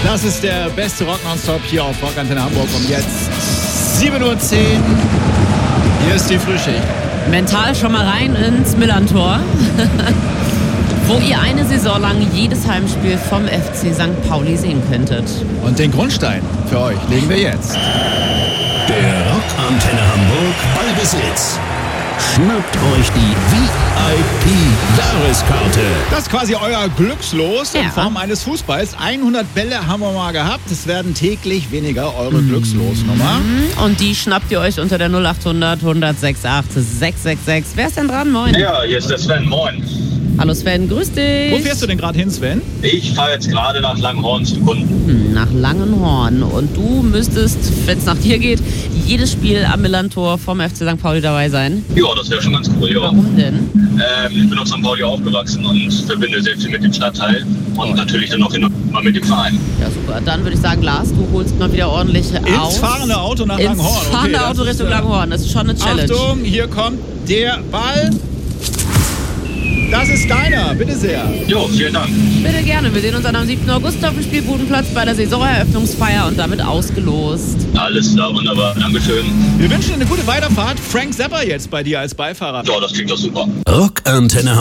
Das ist der beste Rock Nonstop hier auf Rock Antenne Hamburg. Und jetzt 7:10 Uhr. Hier ist die Frühschicht. Mental schon mal rein ins Millerntor, wo ihr eine Saison lang jedes Heimspiel vom FC St. Pauli sehen könntet. Und den Grundstein für euch legen wir jetzt. Der Rock Antenne Hamburg Ballbesitz. Schnappt euch die VIP-Jahreskarte. Das ist quasi euer Glückslos in Ja. Form eines Fußballs. 100 Bälle haben wir mal gehabt. Es werden täglich weniger, eure Glückslosnummer. Und die schnappt ihr euch unter der 0800 106.8 666. Wer ist denn dran? Moin. Ja, hier ist der Sven. Moin. Hallo Sven, grüß dich. Wo fährst du denn gerade hin, Sven? Ich fahre jetzt gerade nach Langhorn zum Kunden. Nach Langenhorn. Und du müsstest, wenn es nach dir geht, jedes Spiel am Millerntor vom FC St. Pauli dabei sein. Ja, das wäre schon ganz cool, ja. Warum denn? Ich bin auf St. Pauli aufgewachsen und verbinde sehr viel mit dem Stadtteil und natürlich dann auch immer mit dem Verein. Ja, super. Dann würde ich sagen, Lars, du holst mal wieder ordentlich aus. Ins fahrende Auto nach Ins Langhorn. Okay, fahrende das Auto ist, Richtung Langhorn. Das ist schon eine Challenge. Achtung, hier kommt der Ball. Das ist deiner, bitte sehr. Jo, vielen Dank. Bitte gerne. Wir sehen uns dann am 7. August auf dem Spielbudenplatz bei der Saisoneröffnungsfeier und damit ausgelost. Alles klar, wunderbar. Dankeschön. Wir wünschen dir eine gute Weiterfahrt. Frank Zappa jetzt bei dir als Beifahrer. Ja, das klingt doch super. Rock Antenne